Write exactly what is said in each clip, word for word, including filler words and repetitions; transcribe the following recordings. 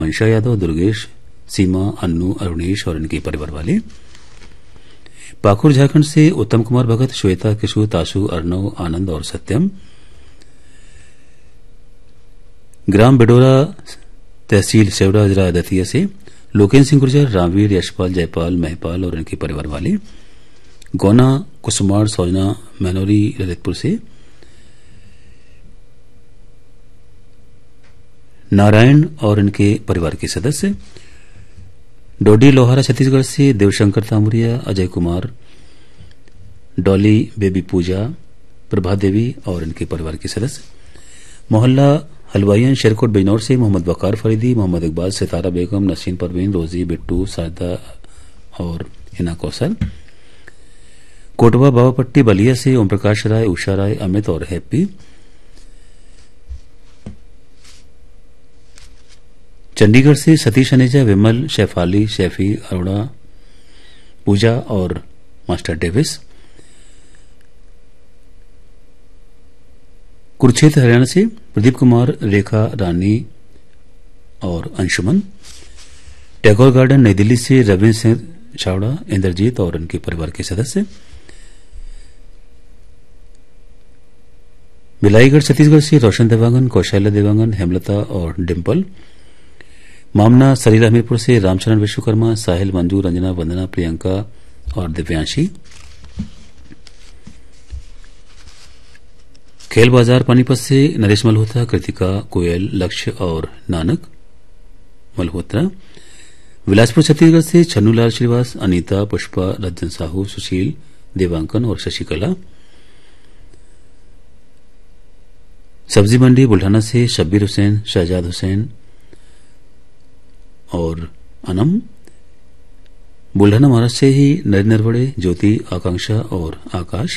मंशा यादव, दुर्गेश, सीमा, अन्नू, अरुणेश और इनके परिवार वाले। पाकुड़ झारखंड से उत्तम कुमार भगत, श्वेता, किशु, ताशु, अर्णव, आनंद और सत्यम। ग्राम बिडोरा, तहसील सेवड़ा, जिला दतिया से लोकेन्द्र सिंह गुर्जर, रामवीर, यशपाल, जयपाल, महपाल और इनके परिवार वाले। गौना, कुसुमार, सौजना, मैनोरी, ललितपुर से नारायण और इनके परिवार के सदस्य। डोडी लोहारा छत्तीसगढ़ से देवशंकर तामुरिया, अजय कुमार, डॉली, बेबी पूजा, प्रभा देवी और इनके परिवार के सदस्य। मोहल्ला हलवाइयन, शेरकोट बिजनौर से मोहम्मद वकार फरीदी, मोहम्मद इकबाल, सितारा बेगम, नसीन परवीन, रोजी, बिट्टू, सारदा और हिना कौसर। कोटवा बाबापट्टी बलिया से ओम प्रकाश राय, उषा राय, अमित और हैप्पी। चंडीगढ़ से सतीश अनेजा, विमल, शेफाली, शेफी, अरुणा, पूजा और मास्टर डेविस। कुरुक्षेत्र हरियाणा से प्रदीप कुमार, रेखा, रानी और अंशुमन। टैगोर गार्डन नई दिल्ली से रविन्द्र सिंह छावड़ा, इंद्रजीत और उनके परिवार के सदस्य। बिलाईगढ़ छत्तीसगढ़ से रोशन देवांगन, कौशल्या देवांगन, हेमलता और डिम्पल। मामना सरीला हमीरपुर से रामचरण विश्वकर्मा, साहिल, मंजू, रंजना, वंदना, प्रियंका और दिव्यांशी। खेल बाजार पानीपत से नरेश मल्होत्रा, कृतिका, कोयल, लक्ष्य और नानक मल्होत्रा। विलासपुर छत्तीसगढ़ से छन्नूलाल श्रीवास, अनीता, पुष्पा, रंजन साहू, सुशील, देवांकन और शशिकला। सब्जी मंडी बुल्ढाना से शब्बीर हुसैन, शहजाद हुसैन और अनम। बुल्ढाना महाराष्ट्र से ही नरेंद्र नरवड़े, ज्योति, आकांक्षा और आकाश।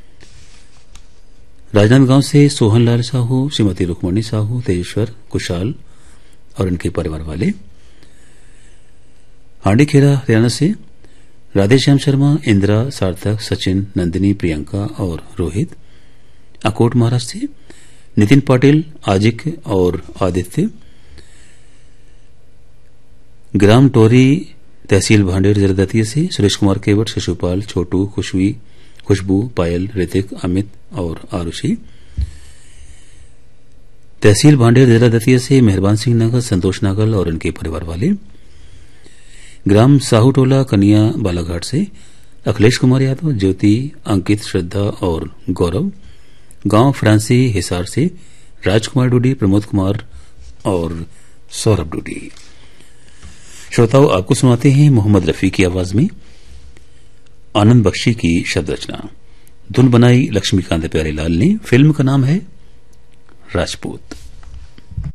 राजनांदगांव से सोहनलाल साहू, श्रीमती रुक्मणी साहू, तेजेश्वर, कुशाल और इनके परिवार वाले। हांडीखेड़ा हरियाणा से राधेश्याम शर्मा, इंदिरा, सार्थक, सचिन, नंदिनी, प्रियंका और रोहित। अकोट महाराष्ट्र से नितिन पाटिल, आजिक और आदित्य। ग्राम टोरी, तहसील भांडेर, जिला दतिया से सुरेश कुमार केवट, शिशुपाल, छोटू, खुशवी, खुशबू, पायल, ऋतिक, अमित और आरुषि। तहसील भांडेर, जिला दतिया से मेहरबान सिंह नागल, संतोष नागल और इनके परिवार वाले। ग्राम साहूटोला, कनिया, बालाघाट से अखिलेश कुमार यादव, ज्योति, अंकित, श्रद्धा और गौरव। गांव फ्रांसी, हिसार से राजकुमार डूडी, प्रमोद कुमार और सौरभ डूडी। श्रोताओं, आपको सुनाते हैं मोहम्मद रफी की आवाज में आनंद बख्शी की शब्द रचना। धुन बनाई लक्ष्मीकांत प्यारेलाल ने। फिल्म का नाम है राजपूत।